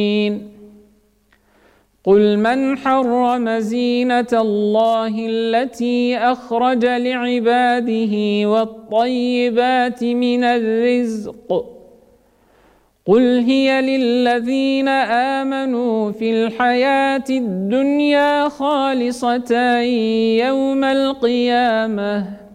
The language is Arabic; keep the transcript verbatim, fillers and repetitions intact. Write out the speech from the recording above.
قل من حرم زينة الله التي أخرج لعباده والطيبات من الرزق قل هي للذين آمنوا في الحياة الدنيا خالصة يوم القيامة